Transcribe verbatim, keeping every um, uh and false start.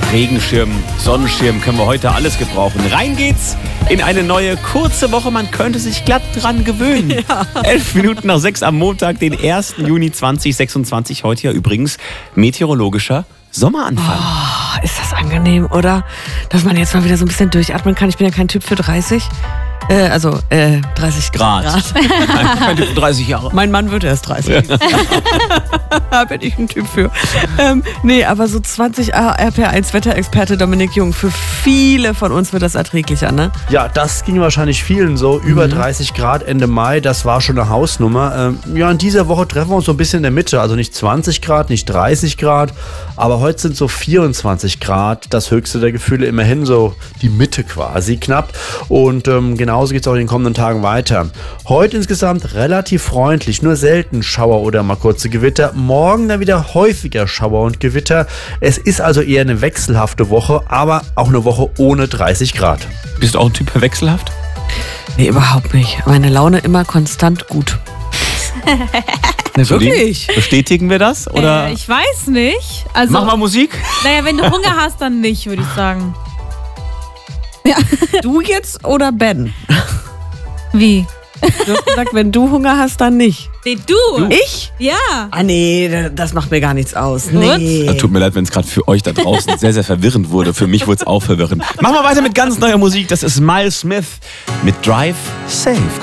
Regenschirm, Sonnenschirm können wir heute alles gebrauchen. Rein geht's in eine neue kurze Woche. Man könnte sich glatt dran gewöhnen. Ja. Elf Minuten nach sechs am Montag, den ersten Juni zweitausendsechsundzwanzig. Heute ja übrigens meteorologischer Sommeranfang. Oh, ist das angenehm, oder? Dass man jetzt mal wieder so ein bisschen durchatmen kann. Ich bin ja kein Typ für dreißig. Äh, also äh, dreißig Grad. Grad. Kein Typ für dreißig Jahre. Mein Mann wird erst dreißig. Da bin ich ein Typ für. Ähm, nee, aber so zwanzig R P R eins Wetterexperte Dominik Jung, für viele von uns wird das erträglicher, ne? Ja, das ging wahrscheinlich vielen so. Über mhm. dreißig Grad Ende Mai, das war schon eine Hausnummer. Ähm, ja, in dieser Woche treffen wir uns so ein bisschen in der Mitte. Also nicht zwanzig Grad, nicht dreißig Grad, aber heute sind so vierundzwanzig Grad. Das höchste der Gefühle, immerhin so die Mitte quasi knapp. Und ähm, genauso geht es auch in den kommenden Tagen weiter. Heute insgesamt relativ freundlich, nur selten Schauer oder mal kurze Gewitter. Morgen dann wieder häufiger Schauer und Gewitter. Es ist also eher eine wechselhafte Woche, aber auch eine Woche ohne dreißig Grad. Bist du auch ein Typ für wechselhaft? Nee, überhaupt nicht. Meine Laune immer konstant gut. Ne, wirklich? Bestätigen wir das? Oder? Äh, ich weiß nicht. Also, mach mal Musik. Naja, wenn du Hunger hast, dann nicht, würde ich sagen. Ja. Du jetzt oder Ben? Wie? Du hast gesagt, wenn du Hunger hast, dann nicht. Nee, du. du. Ich? Ja. Ah nee, das macht mir gar nichts aus. Nee. Ja, tut mir leid, wenn es gerade für euch da draußen sehr, sehr verwirrend wurde. Für mich wurde es auch verwirrend. Machen wir weiter mit ganz neuer Musik. Das ist Miles Smith mit Drive Safe.